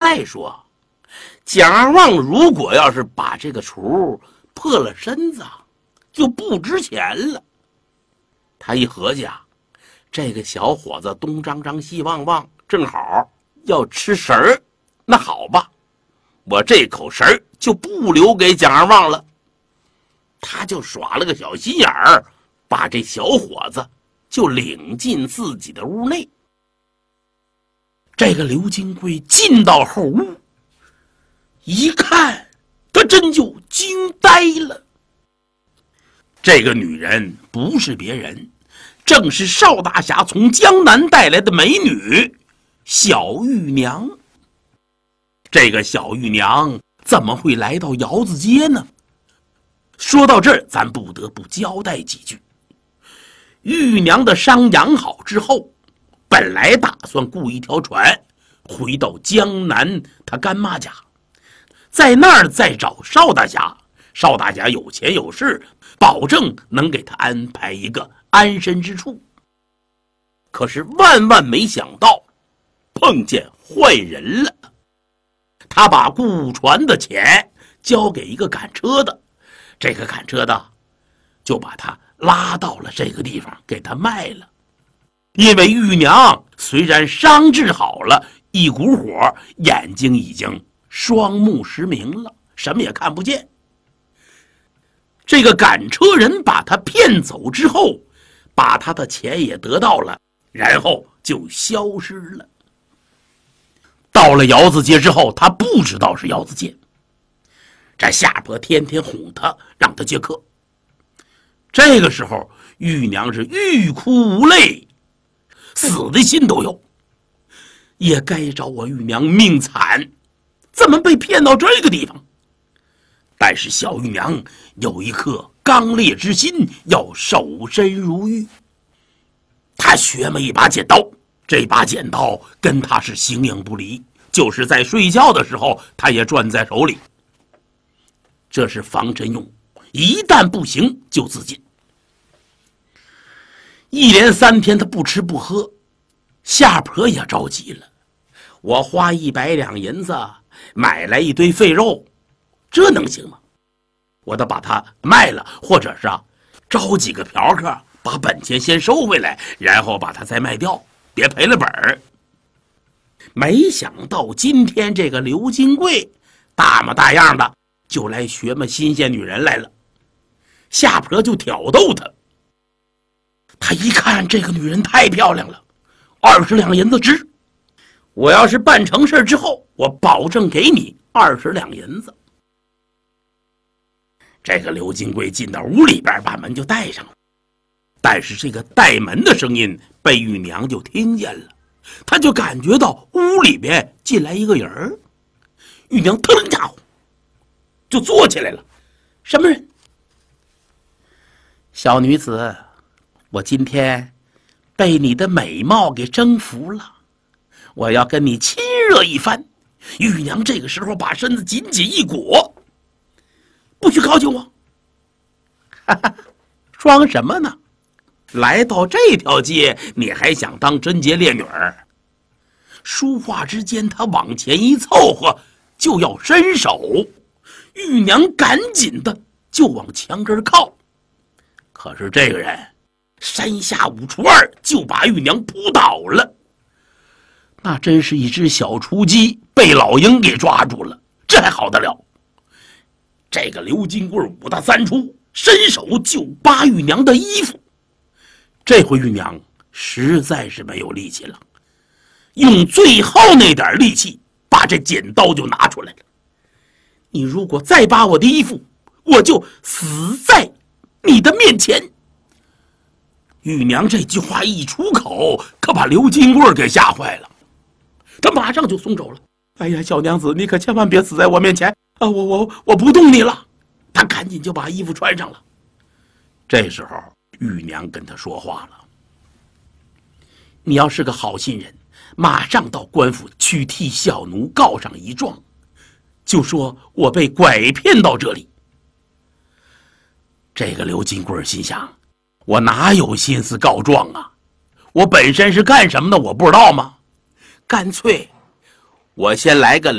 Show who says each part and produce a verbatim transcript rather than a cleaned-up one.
Speaker 1: 再说，蒋二旺如果要是把这个厨破了身子，就不值钱了。他一合计啊，这个小伙子东张张西望望，正好要吃食儿，那好吧，我这口食儿就不留给蒋二旺了。他就耍了个小心眼儿，把这小伙子就领进自己的屋内。这个刘金贵进到后屋，一看，他真就惊呆了。这个女人不是别人，正是邵大侠从江南带来的美女小玉娘。这个小玉娘怎么会来到窑子街呢？说到这儿，咱不得不交代几句。玉娘的伤养好之后，本来打算雇一条船回到江南他干妈家，在那儿再找邵大侠。邵大侠有钱有势，保证能给他安排一个安身之处。可是万万没想到，碰见坏人了。他把雇船的钱交给一个赶车的，这个赶车的就把他拉到了这个地方，给他卖了。因为玉娘虽然伤治好了，一股火，眼睛已经双目失明了，什么也看不见。这个赶车人把他骗走之后，把他的钱也得到了，然后就消失了。到了窑子街之后，他不知道是窑子街，这夏婆天天哄他，让他接客。这个时候玉娘是欲哭无泪，死的心都有。也该找我玉娘命惨，怎么被骗到这个地方？但是小玉娘有一颗刚烈之心，要守身如玉。她学么一把剪刀，这把剪刀跟她是形影不离，就是在睡觉的时候她也攥在手里。这是防身用，一旦不行就自尽。一连三天她不吃不喝，夏婆也着急了。我花一百两银子买来一堆废肉，这能行吗？我得把它卖了，或者是啊，招几个嫖客，把本钱先收回来，然后把它再卖掉，别赔了本儿。没想到今天这个刘金贵大模大样的就来学么新鲜女人来了。夏婆就挑逗他，他一看这个女人太漂亮了，二十两银子值。我要是办成事之后，我保证给你二十两银子。这个刘金贵进到屋里边，把门就带上了。但是这个带门的声音被玉娘就听见了，他就感觉到屋里边进来一个人。玉娘腾家伙就坐起来了。什么人？小女子，我今天被你的美貌给征服了，我要跟你亲热一番。玉娘这个时候把身子紧紧一裹，不许靠近我。哈哈，装什么呢？来到这条街，你还想当贞洁烈女儿？说话之间，他往前一凑合，就要伸手。玉娘赶紧的就往墙根靠，可是这个人三下五除二就把玉娘扑倒了。那真是一只小雏鸡被老鹰给抓住了，这还好得了？这个刘金贵五大三粗，伸手就扒玉娘的衣服。这回玉娘实在是没有力气了，用最后那点力气把这剪刀就拿出来了。你如果再扒我的衣服，我就死在你的面前。玉娘这句话一出口，可把刘金贵给吓坏了，他马上就松手了。哎呀，小娘子，你可千万别死在我面前啊！我我我不动你了。他赶紧就把衣服穿上了。这时候玉娘跟他说话了：你要是个好心人，马上到官府去替小奴告上一状，就说我被拐骗到这里。这个刘金贵心想，我哪有心思告状啊？我本身是干什么的我不知道吗？干脆我先来个